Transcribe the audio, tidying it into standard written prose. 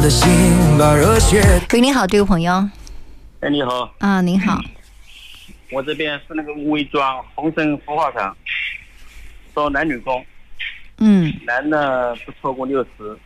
喂，你好，这位朋友。 哎，你好。 啊，您好。 我这边是那个吴伟庄丰盛孵化厂，招男女工。男的不超过60。